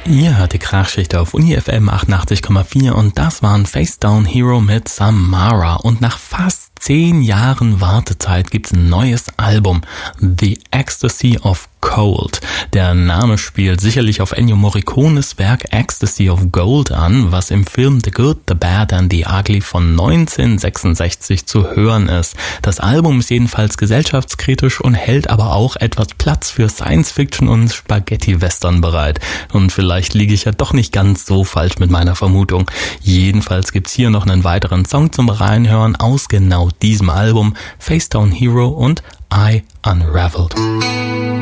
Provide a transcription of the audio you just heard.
Ihr hört die Krachschicht auf Uni FM 88,4 und das waren Face Down Hero mit Samara. Und nach fast 10 Jahren Wartezeit gibt's ein neues Album, The Ecstasy of Cold. Der Name spielt sicherlich auf Ennio Morricones Werk Ecstasy of Gold an, was im Film The Good, The Bad and The Ugly von 1966 zu hören ist. Das Album ist jedenfalls gesellschaftskritisch und hält aber auch etwas Platz für Science-Fiction und Spaghetti-Western bereit. Und vielleicht liege ich ja doch nicht ganz so falsch mit meiner Vermutung. Jedenfalls gibt's hier noch einen weiteren Song zum Reinhören aus genau diesem Album, Face Down Hero und I Unraveled.